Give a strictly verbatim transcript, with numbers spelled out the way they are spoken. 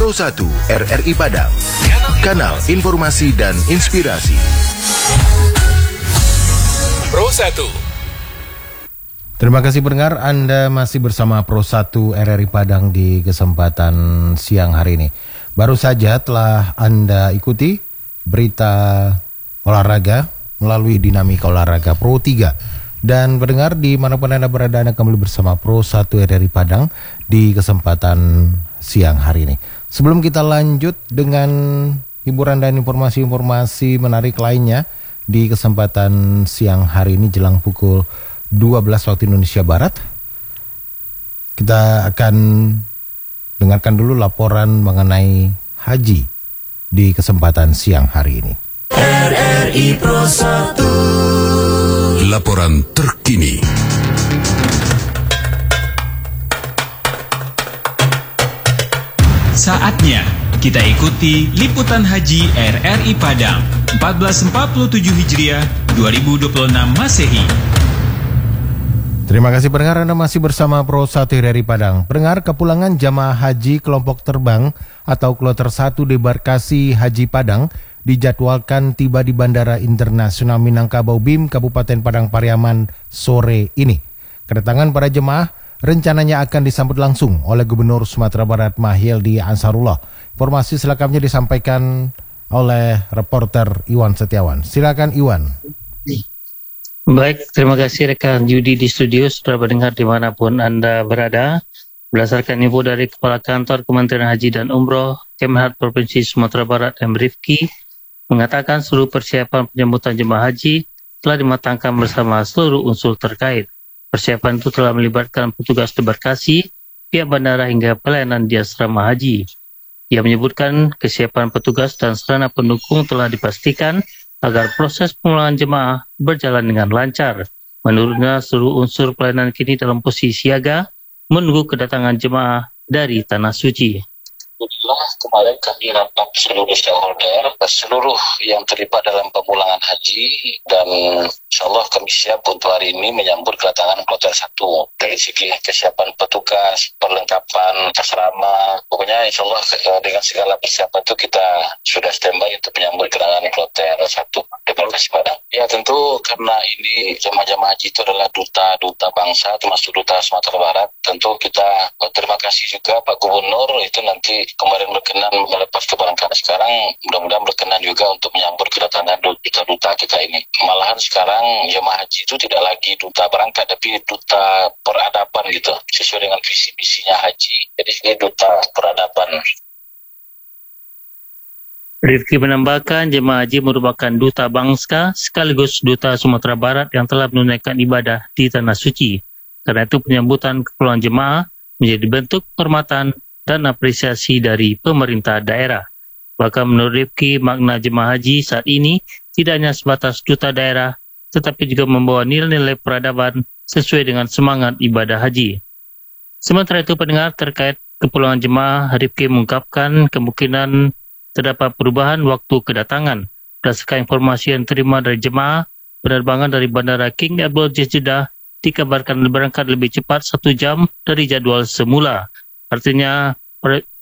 Pro satu R R I Padang, kanal informasi dan inspirasi. Pro satu. Terima kasih pendengar, Anda masih bersama Pro satu R R I Padang di kesempatan siang hari ini. Baru saja telah Anda ikuti berita olahraga melalui Dinamika Olahraga Pro tiga. Dan pendengar dimanapun Anda berada, Anda kembali bersama Pro satu R R I Padang di kesempatan siang hari ini. Sebelum kita lanjut dengan hiburan dan informasi-informasi menarik lainnya di kesempatan siang hari ini jelang pukul dua belas waktu Indonesia Barat, kita akan dengarkan dulu laporan mengenai haji di kesempatan siang hari ini. R R I Pro satu. Laporan terkini. Saatnya kita ikuti liputan haji R R I Padang seribu empat ratus empat puluh tujuh Hijriah dua ribu dua puluh enam Masehi. Terima kasih pendengar, Anda masih bersama Pro satu R R I Padang. Pendengar, kepulangan jamaah haji kelompok terbang atau kloter satu debarkasi Haji Padang dijadwalkan tiba di Bandara Internasional Minangkabau B I M Kabupaten Padang Pariaman sore ini. Kedatangan para jemaah rencananya akan disambut langsung oleh Gubernur Sumatera Barat Mahyildi Ansarullah. Informasi selengkapnya disampaikan oleh reporter Iwan Setiawan. Silakan Iwan. Baik, terima kasih rekan Yudi di studio. Sudah mendengar dimanapun Anda berada. Berdasarkan info dari Kepala Kantor Kementerian Haji dan Umroh Kemhat Provinsi Sumatera Barat M. Rifki, mengatakan seluruh persiapan penyambutan jemaah haji telah dimatangkan bersama seluruh unsur terkait. Persiapan itu telah melibatkan petugas debarkasi, pihak bandara hingga pelayanan di asrama haji. Ia menyebutkan kesiapan petugas dan sarana pendukung telah dipastikan agar proses pemulangan jemaah berjalan dengan lancar. Menurutnya, seluruh unsur pelayanan kini dalam posisi siaga menunggu kedatangan jemaah dari Tanah Suci. Alhamdulillah, kemarin kami rapat seluruh stakeholder, seluruh yang terlibat dalam pemulangan haji, dan insya Allah kami siap untuk hari ini menyambut kedatangan kloter satu. Dari segi kesiapan petugas, perlengkapan asrama, pokoknya insya Allah dengan segala persiapan itu kita sudah standby untuk menyambut kedatangan kloter satu debarkasi Padang. Ya tentu karena ini jemaah-jemaah haji itu adalah duta-duta bangsa, termasuk duta Sumatera Barat, tentu kita terima kasih juga Pak Gubernur itu nanti kemarin berkenan melepas keberangkatan, sekarang mudah-mudahan berkenan juga untuk menyambut kedatangan duta-duta kita ini. Malahan sekarang jemaah haji itu tidak lagi duta berangkat, tapi duta peradaban gitu, sesuai dengan visi misinya haji. Jadi ini duta peradaban. Rifki menambahkan jemaah haji merupakan duta bangsa sekaligus duta Sumatera Barat yang telah menunaikan ibadah di Tanah Suci. Karena itu penyambutan kepulangan jemaah menjadi bentuk penghormatan dan apresiasi dari pemerintah daerah. Bahkan menurut Rifki, makna jemaah haji saat ini tidak hanya sebatas duta daerah, tetapi juga membawa nilai-nilai peradaban sesuai dengan semangat ibadah haji. Sementara itu pendengar, terkait kepulangan jemaah, Rifki mengungkapkan kemungkinan terdapat perubahan waktu kedatangan. Berdasarkan informasi yang terima dari jemaah, penerbangan dari Bandara King Abdulaziz Jeddah dikabarkan berangkat lebih cepat satu jam dari jadwal semula. Artinya